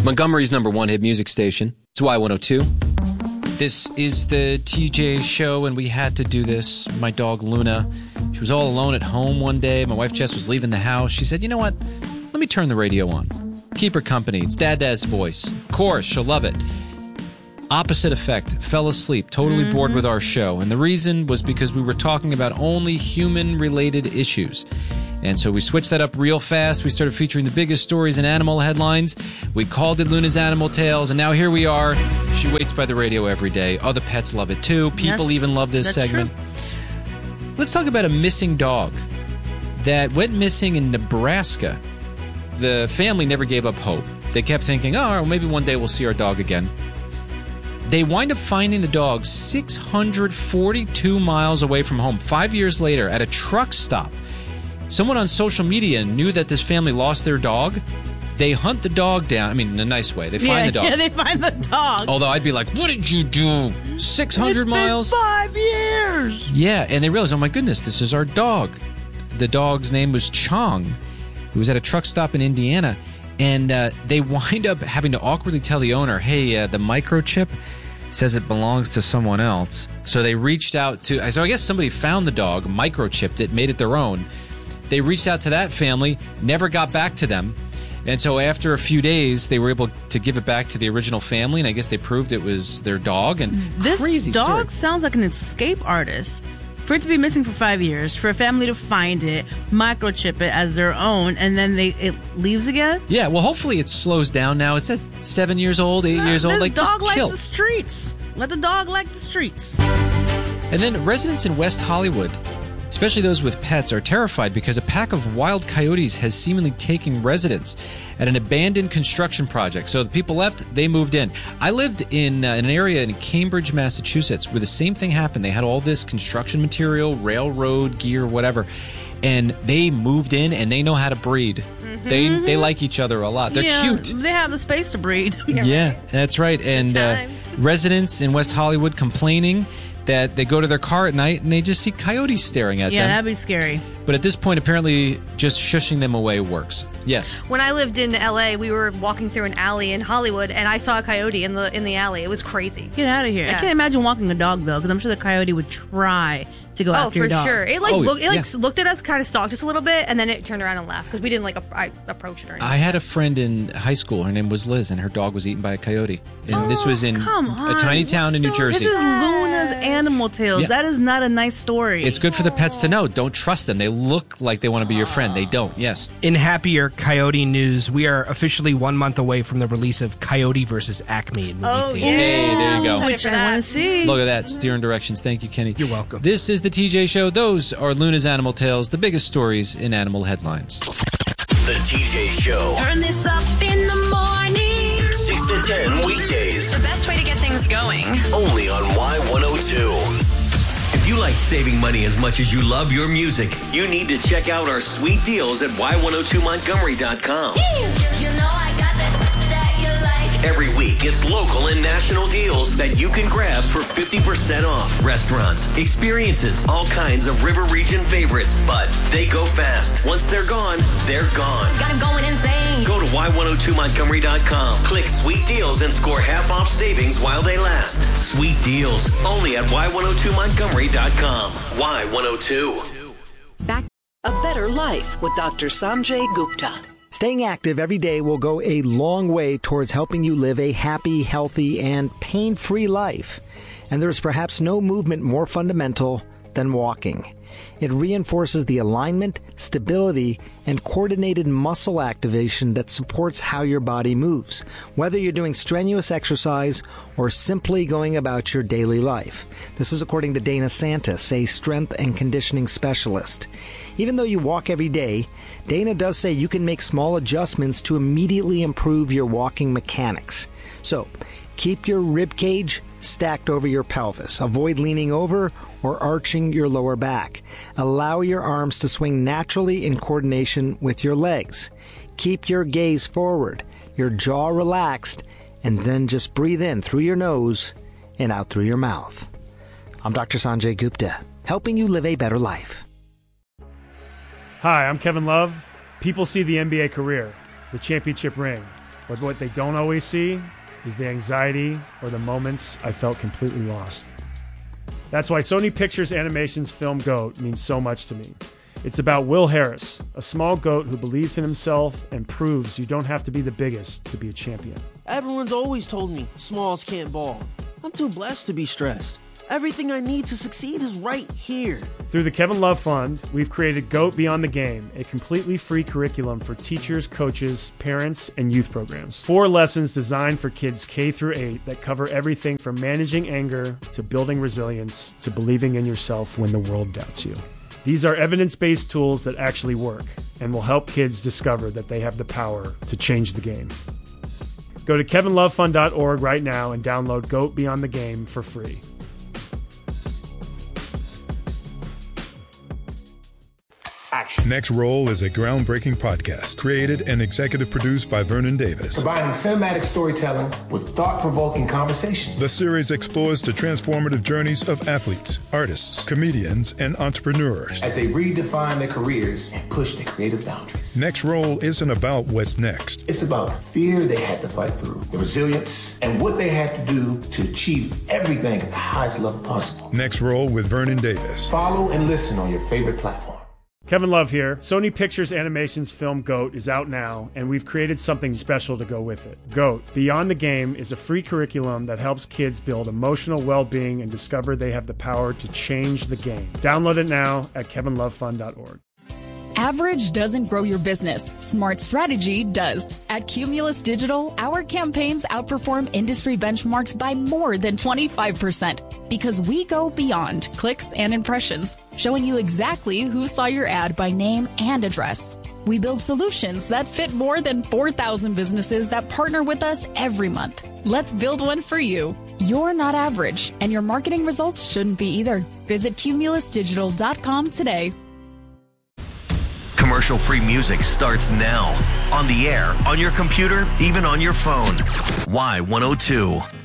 Montgomery's #1 hit music station. It's Y102. This is the TJ show, and we had to do this. My dog, Luna, she was all alone at home one day. My wife, Jess, was leaving the house. She said, you know what? Let me turn the radio on. Keep her company. It's Dad's voice. Of course, she'll love it. Opposite effect. Fell asleep. Totally bored with our show. And the reason was because we were talking about only human-related issues. And so we switched that up real fast. We started featuring the biggest stories in animal headlines. We called it Luna's Animal Tales, and now here we are. She waits by the radio every day. Other pets love it too. People even love this segment. True. Let's talk about a missing dog that went missing in Nebraska. The family never gave up hope. They kept thinking, well, maybe one day we'll see our dog again. They wind up finding the dog 642 miles away from home 5 years later at a truck stop. Someone on social media knew that this family lost their dog. They hunt the dog down. I mean, in a nice way. They find the dog. Yeah, they find the dog. Although I'd be like, what did you do? 600 miles? It's been 5 years. Yeah, and they realized, oh my goodness, this is our dog. The dog's name was Chong. He was at a truck stop in Indiana. And they wind up having to awkwardly tell the owner, hey, the microchip says it belongs to someone else. So they reached out to... So I guess somebody found the dog, microchipped it, made it their own. They reached out to that family, never got back to them. And so after a few days, they were able to give it back to the original family, and I guess they proved it was their dog. And this crazy dog story. Sounds like an escape artist. For it to be missing for 5 years, for a family to find it, microchip it as their own, and then it leaves again? Yeah, well, hopefully it slows down now. It's at 7 years old, 8 years old. This dog just chill. likes the streets. Let the dog like the streets. And then residents in West Hollywood, especially those with pets, are terrified because a pack of wild coyotes has seemingly taken residence at an abandoned construction project. So the people left, they moved in. I lived in an area in Cambridge, Massachusetts, where the same thing happened. They had all this construction material, railroad gear, whatever, and they moved in, and they know how to breed. They like each other a lot. They're cute. They have the space to breed. Yeah, that's right. And residents in West Hollywood complaining that they go to their car at night and they just see coyotes staring at them. Yeah, that'd be scary. But at this point, apparently, just shushing them away works. Yes. When I lived in L.A., we were walking through an alley in Hollywood, and I saw a coyote in the alley. It was crazy. Get out of here. Yeah. I can't imagine walking a dog, though, because I'm sure the coyote would try to go after your dog. Oh, for sure. It looked at us, kind of stalked us a little bit, and then it turned around and left, because we didn't approach it or anything. I had a friend in high school. Her name was Liz, and her dog was eaten by a coyote. And this was in a tiny town in New Jersey. This is Luna's Animal Tales. Yeah. That is not a nice story. It's good for the pets to know. Don't trust them. They look like they want to be your friend. They don't. Yes. In happier coyote news, we are officially 1 month away from the release of Coyote vs. Acme in movie theaters. Hey, there you go. Which I want to see. Look at that. Steering directions. Thank you, Kenny. You're welcome. This is the TJ Show. Those are Luna's Animal Tales, the biggest stories in animal headlines. The TJ Show. Turn this up in the morning. 6 to 10 weekdays. The best way to get things going. Only on Y102. If you like saving money as much as you love your music, you need to check out our sweet deals at Y102Montgomery.com. You know I got that you like. Every week, it's local and national deals that you can grab for 50% off. Restaurants, experiences, all kinds of River Region favorites. But they go fast. Once they're gone, they're gone. Got them going insane. Go to Y102Montgomery.com. Click Sweet Deals and score half off savings while they last. Sweet Deals. Only at Y102Montgomery.com. Y102. Back a better life with Dr. Sanjay Gupta. Staying active every day will go a long way towards helping you live a happy, healthy, and pain-free life. And there is perhaps no movement more fundamental than walking. It reinforces the alignment, stability, and coordinated muscle activation that supports how your body moves, whether you're doing strenuous exercise or simply going about your daily life. This is according to Dana Santis, a strength and conditioning specialist. Even though you walk every day, Dana does say you can make small adjustments to immediately improve your walking mechanics. So, keep your rib cage stacked over your pelvis. Avoid leaning over or arching your lower back. Allow your arms to swing naturally in coordination with your legs. Keep your gaze forward, your jaw relaxed, and then just breathe in through your nose and out through your mouth. I'm Dr. Sanjay Gupta, helping you live a better life. Hi, I'm Kevin Love. People see the NBA career, the championship ring, But what they don't always see is the anxiety or the moments I felt completely lost. That's why Sony Pictures Animation's film GOAT means so much to me. It's about Will Harris, a small goat who believes in himself and proves you don't have to be the biggest to be a champion. Everyone's always told me smalls can't ball. I'm too blessed to be stressed. Everything I need to succeed is right here. Through the Kevin Love Fund, we've created GOAT Beyond the Game, a completely free curriculum for teachers, coaches, parents, and youth programs. 4 lessons designed for kids K through 8 that cover everything from managing anger to building resilience to believing in yourself when the world doubts you. These are evidence-based tools that actually work and will help kids discover that they have the power to change the game. Go to kevinlovefund.org right now and download GOAT Beyond the Game for free. Next Roll is a groundbreaking podcast created and executive produced by Vernon Davis. Combining cinematic storytelling with thought-provoking conversations. The series explores the transformative journeys of athletes, artists, comedians, and entrepreneurs as they redefine their careers and push their creative boundaries. Next Roll isn't about what's next. It's about the fear they had to fight through, the resilience, and what they had to do to achieve everything at the highest level possible. Next Roll with Vernon Davis. Follow and listen on your favorite platform. Kevin Love here. Sony Pictures Animation's film GOAT is out now, and we've created something special to go with it. GOAT, Beyond the Game, is a free curriculum that helps kids build emotional well-being and discover they have the power to change the game. Download it now at kevinlovefund.org. Average doesn't grow your business. Smart strategy does. At Cumulus Digital, our campaigns outperform industry benchmarks by more than 25% because we go beyond clicks and impressions, showing you exactly who saw your ad by name and address. We build solutions that fit more than 4,000 businesses that partner with us every month. Let's build one for you. You're not average, and your marketing results shouldn't be either. Visit cumulusdigital.com today. Commercial-free music starts now. On the air, on your computer, even on your phone. Y102.